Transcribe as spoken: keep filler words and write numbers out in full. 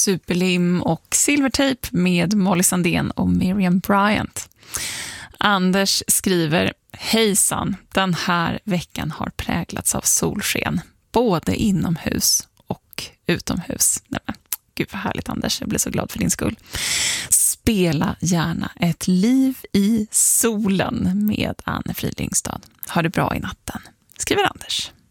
Superlim och Silvertape med Molly Sandén och Miriam Bryant. Anders skriver: hejsan, den här veckan har präglats av solsken, både inomhus och utomhus. Nej, men, gud vad härligt Anders, jag blir så glad för din skull. Spela gärna Ett liv i solen med Anne Frid Lyngstad. Ha det bra i natten, skriver Anders.